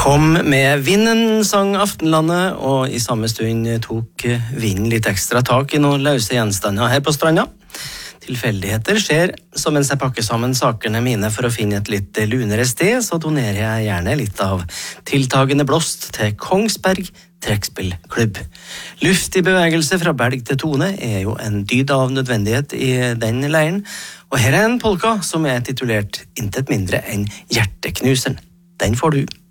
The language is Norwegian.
Kom med vinden, sang Aftenlandet, og i samme stund tok vinden litt ekstra tak i noen løse gjenstander her på stranda. Tilfeldigheter skjer, så mens jeg pakker sammen sakene mine for å finne et litt lunere sted, så donerer jeg gjerne litt av tiltagende blåst til Kongsberg trekkspillklubb. Luftig bevegelse fra belg til tone er jo en dyd av nødvendighet i den leiren, og her er en polka som er titulert intet mindre enn Hjerteknuseren. Den får du.